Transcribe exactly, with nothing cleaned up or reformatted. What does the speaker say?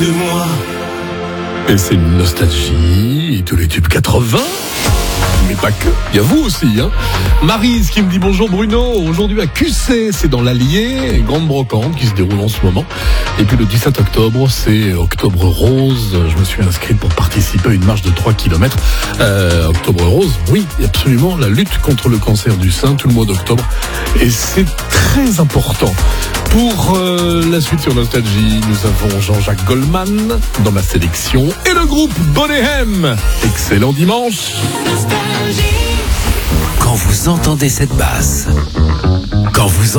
de moi. Et c'est une nostalgie, et tous les tubes quatre-vingts. Mais pas que, il y a vous aussi, hein. Maryse qui me dit bonjour Bruno, aujourd'hui à Q C, c'est dans l'Allier, une grande brocante qui se déroule en ce moment. Et puis le dix-sept octobre, c'est Octobre Rose. Je me suis inscrit pour participer à une marche de trois kilomètres. Euh, Octobre Rose, oui, absolument, la lutte contre le cancer du sein tout le mois d'octobre. Et c'est très important. Pour euh, la suite sur Nostalgie, nous avons Jean-Jacques Goldman dans ma sélection et le groupe Bonnet M. Excellent dimanche. Quand vous entendez cette basse, quand vous